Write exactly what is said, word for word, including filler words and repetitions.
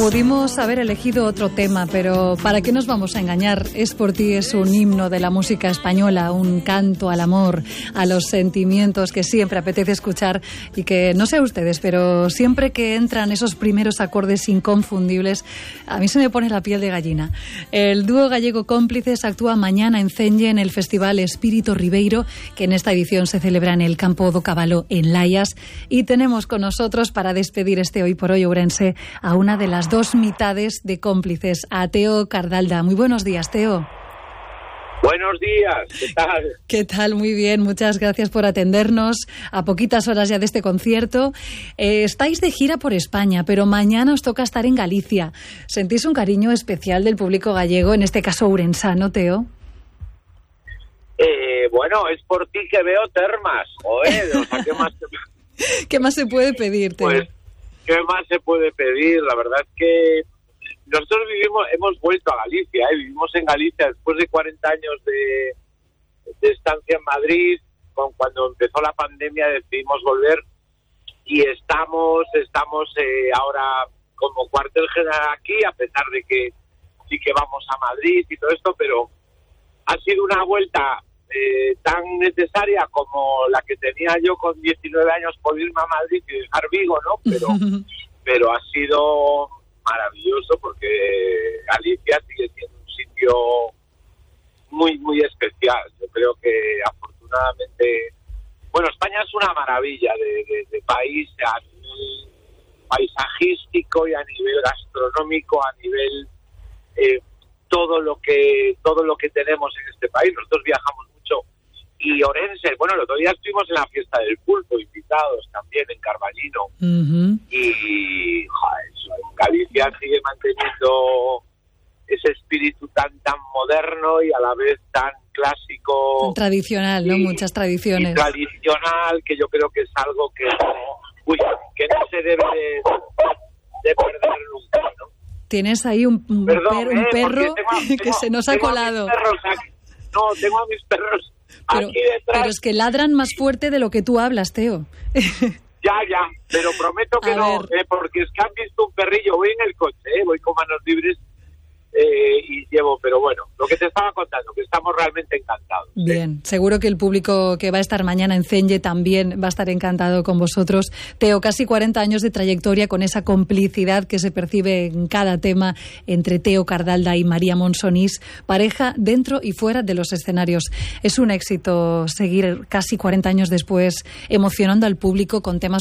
Pudimos haber elegido otro tema, pero ¿para qué nos vamos a engañar? Es por ti, es un himno de la música española, un canto al amor, a los sentimientos que siempre apetece escuchar y que, no sé ustedes, pero siempre que entran esos primeros acordes inconfundibles, a mí se me pone la piel de gallina. El dúo gallego Cómplices actúa mañana en Celle en el Festival Espírito Ribeiro, que en esta edición se celebra en el Campo do Cavalo en Laias, y tenemos con nosotros para despedir este Hoy por Hoy Ourense a una de las dos mitades de Cómplices, a Teo Cardalda. Muy buenos días, Teo. Buenos días, ¿qué tal? ¿Qué tal? Muy bien, muchas gracias por atendernos a poquitas horas ya de este concierto. Eh, estáis de gira por España, pero mañana os toca estar en Galicia. ¿Sentís un cariño especial del público gallego, en este caso ourensano, Teo? Eh, bueno, es por ti que veo termas, joder, o sea, ¿qué más, te... ¿Qué más se puede pedir, Teo? Pues, ¿qué más se puede pedir? La verdad es que nosotros vivimos, hemos vuelto a Galicia, ¿eh? Vivimos en Galicia después de cuarenta años de, de estancia en Madrid. Con, cuando empezó la pandemia decidimos volver y estamos estamos eh, ahora como cuartel general aquí, a pesar de que sí que vamos a Madrid y todo esto, pero ha sido una vuelta eh, tan necesaria como la que tenía yo con diecinueve años por irme a Madrid y dejar Vigo, ¿no? Pero, pero ha sido maravilloso porque Galicia sigue siendo un sitio muy, muy especial. Yo creo que afortunadamente, bueno, España es una maravilla de, de, de país a nivel paisajístico y a nivel gastronómico, a nivel eh, todo lo que todo lo que tenemos en este país. Nosotros viajamos mucho y Ourense, bueno, el otro día estuvimos en la fiesta del pulpo, invitados también en Carballino. Uh-huh. Y joder, Galicia sigue manteniendo ese espíritu tan tan moderno y a la vez tan clásico, tan tradicional, ¿no? Y, muchas tradiciones. Y tradicional, que yo creo que es algo que no, uy, que no se debe de, de perder nunca, ¿no? Tienes ahí un, un, Perdón, per, un eh, perro tengo, que se nos ha colado. No, tengo a mis perros pero, aquí detrás. Pero es que ladran más fuerte de lo que tú hablas, Teo. Ya, ya, pero prometo que a no, eh, porque es que han visto un perrillo. Voy en el coche, eh, voy con manos libres. Eh, y llevo, pero bueno, lo que te estaba contando, que estamos realmente encantados. Bien, ¿eh? Seguro que el público que va a estar mañana en Celle también va a estar encantado con vosotros. Teo, casi cuarenta años de trayectoria con esa complicidad que se percibe en cada tema entre Teo Cardalda y María Monsonís, pareja dentro y fuera de los escenarios. Es un éxito seguir casi cuarenta años después emocionando al público con temas